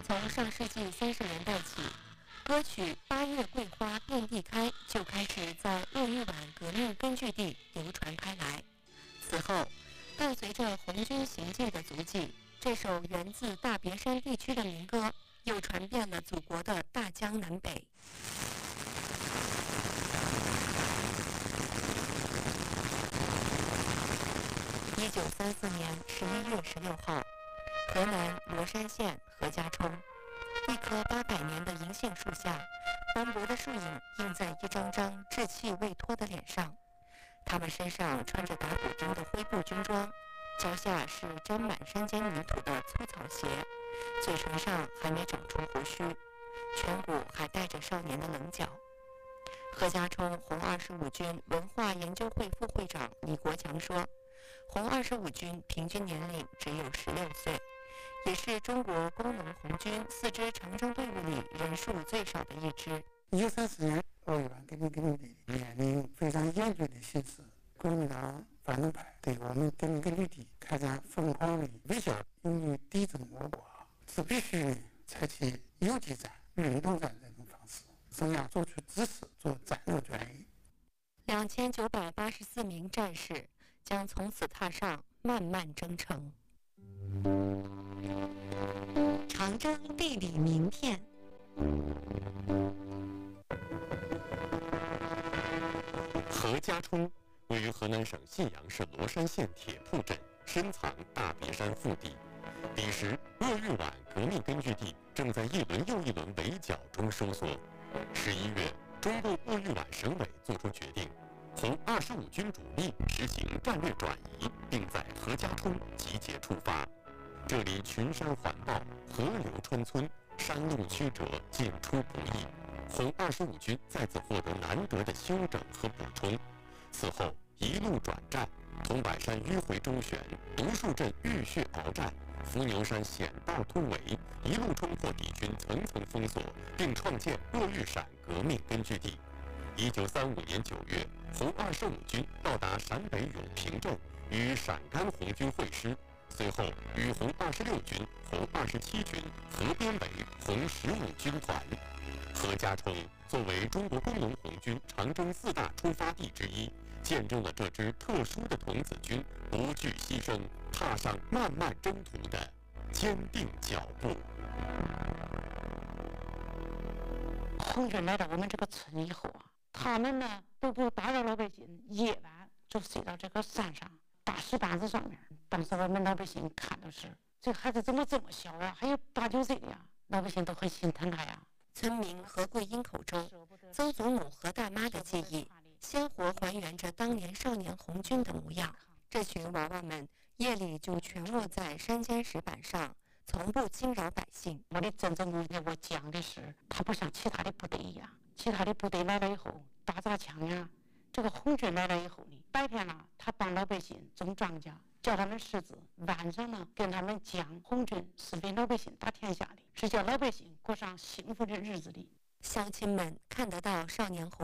从上世纪30年代起，歌曲《八月桂花遍地开》就开始在鄂豫皖革命根据地流传开来。此后，伴随着红军行进的足迹，这首源自大别山地区的民歌又传遍了祖国的大江南北。1934年11月16号，河南罗山县何家冲，一棵800年的银杏树下，斑驳的树影映在一张张稚气未脱的脸上。他们身上穿着打补丁的灰布军装，脚下是沾满山间泥土的粗草鞋，嘴唇上还没长出胡须，颧骨还带着少年的棱角。何家冲红25军文化研究会副会长李国强说，红25军平均年龄只有16岁，也是中国工农红军4支长征队伍里人数最少的一支。 1934年鄂豫皖革命根据地面临非常严峻的形势，国民党反动派对我们革命根据地开展疯狂的围剿，用于抵制我国，是必须采取游击战、运动战这种方式，怎样做出支持，做战斗转移。 2984名战士将从此踏上漫漫征程。长征地理名片。 何家冲位于河南省信阳市罗山县铁铺镇，深藏大别山腹地。彼时，鄂豫皖革命根据地正在一轮又一轮围剿中收缩。11月，中共鄂豫皖省委作出决定，红25军主力实行战略转移，并在何家冲集结出发。这里群山环抱，河流穿村，山路曲折，进出不易。红25军再次获得难得的休整和补充。此后一路转战，桐柏山迂回周旋，独树镇浴血鏖战，伏牛山险道突围，一路冲破敌军层层封锁，并创建鄂豫陕革命根据地。1935年9月，红25军到达陕北永平镇，与陕甘红军会师，随后与红26军、红27军合编为红15军团。何家冲作为中国工农红军长征4大出发地之一，见证了这支特殊的童子军不惧牺牲，踏上漫漫征途的坚定脚步。 红军来到我们这个村以后啊，他们呢都不打扰老百姓，夜晚就睡到这个山上大石板子上面。当时我们老百姓看的是，这孩子怎么这么小啊，还有8、9岁的呀，老百姓都很心疼他呀。 村民何桂英口中，曾祖母何大妈的记忆，鲜活还原着当年少年红军的模样。这群娃娃们夜里就全卧在山间石板上，从不惊扰百姓。 我的曾祖母给我讲的是，他不像其他的部队一样，其他的部队来了以后打砸抢呀，这个红军来了以后呢，白天呢他帮老百姓种庄稼，叫他们识字，晚上呢跟他们讲红军是为老百姓打天下的，是叫老百姓过上幸福的日子的。 乡亲们看得到少年红